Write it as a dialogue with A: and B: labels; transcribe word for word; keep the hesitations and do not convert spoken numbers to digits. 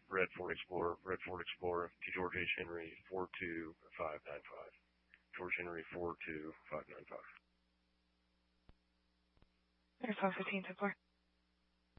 A: Red Ford Explorer, Red Ford Explorer to George H. Henry four two five nine five. George Henry four two five nine five.
B: There's one fifteen to four.